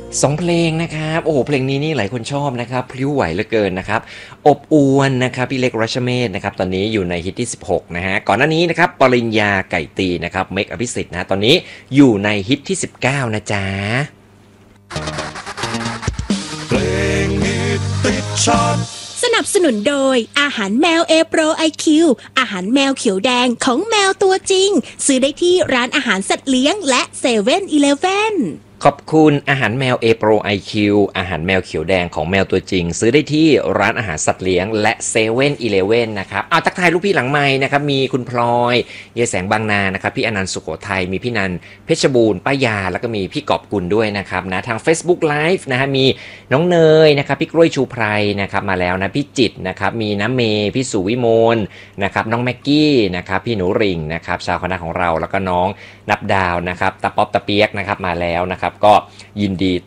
2เพลงนะครับโอ้โหเพลงนี้นี่หลายคนชอบนะครับพลิ้วไหวเหลือเกินนะครับอบอวนนะครับพี่เล็กรัชเมศนะครับตอนนี้อยู่ในฮิตที่16นะฮะก่อนหน้านี้นะครับปริญญาไก่ตีนะครับเมกอภิสิทธิ์นะตอนนี้อยู่ในฮิตที่19นะจ๊ะเพลงฮิตติดชาร์ตสนับสนุนโดยอาหารแมวเอโปรไอคิวอาหารแมวเขียวแดงของแมวตัวจริงซื้อได้ที่ร้านอาหารสัตว์เลี้ยงและเซเว่นอีเลฟเว่นขอบคุณอาหารแมว A Pro IQ อาหารแมวเขียวแดงของแมวตัวจริงซื้อได้ที่ร้านอาหารสัตว์เลี้ยงและเซเว่นอีเลฟเว่นนะครับเอาทักทายลูกพี่หลังไม้นะครับมีคุณพลอยเยแสงบางนานะครับพี่อนันต์สุโขทัยมีพี่นันเพชรบูรณ์ป้ายาแล้วก็มีพี่กอบกุลด้วยนะครับนะทาง Facebook Live นะฮะมีน้องเนยนะครับพี่กล้วยชูไพรนะครับมาแล้วนะพี่จิตนะครับมีน้ำเมย์พี่สุวิมลนะครับน้องแม็กกี้นะครับพี่หนูริ่งนะครับชาวคณะของเราแล้วก็น้องนับดาวนะครับตาป๊อปตาเปียกนะครับมาแล้วนะครับก็ยินดี